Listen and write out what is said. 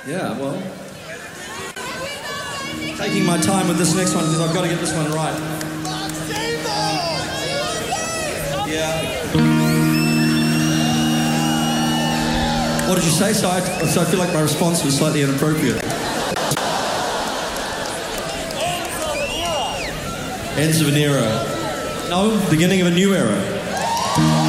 Yeah, well, taking my time with this next one because I've got to get this one right. Yeah. What did you say? So I feel like my response was slightly inappropriate. Ends of an era. No, beginning of a new era.